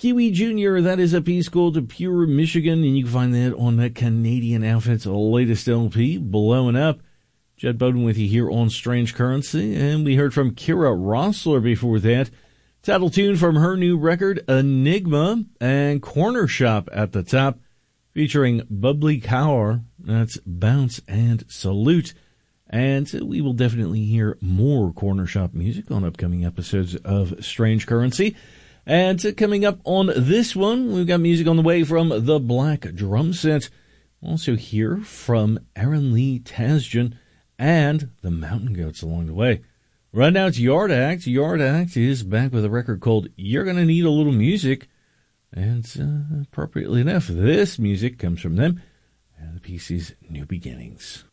Kiwi Jr., that is a piece called Pure Michigan, and you can find that on that Canadian Outfit's latest LP, Blowing Up. Jed Bowden with you here on Strange Currency, and we heard from Kira Rossler before that. Title tune from her new record, Enigma, and Corner Shop at the top, featuring Bubbly Cower. That's Bounce and Salute. And we will definitely hear more Corner Shop music on upcoming episodes of Strange Currency. And coming up on this one, we've got music on the way from the Black Drum Set. We'll also hear from Aaron Lee Tasjan and the Mountain Goats along the way. Right now it's Yard Act. Yard Act is back with a record called You're Gonna Need a Little Music. And appropriately enough, this music comes from them. And the piece is New Beginnings.